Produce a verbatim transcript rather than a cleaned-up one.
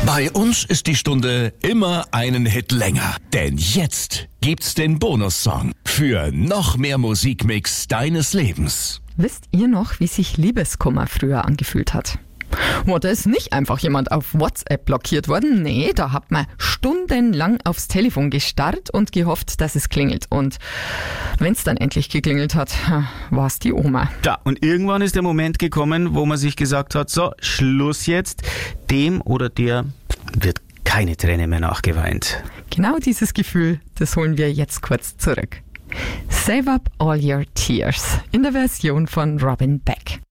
Bei uns ist die Stunde immer einen Hit länger. Denn jetzt gibt's den Bonussong für noch mehr Musikmix deines Lebens. Wisst ihr noch, wie sich Liebeskummer früher angefühlt hat? Oh, da ist nicht einfach jemand auf WhatsApp blockiert worden. Nee, da hat man stundenlang aufs Telefon gestarrt und gehofft, dass es klingelt. Und wenn es dann endlich geklingelt hat, war es die Oma. Ja, und irgendwann ist der Moment gekommen, wo man sich gesagt hat, so, Schluss jetzt. Dem oder der wird keine Träne mehr nachgeweint. Genau dieses Gefühl, das holen wir jetzt kurz zurück. Save Up All Your Tears in der Version von Robin Beck.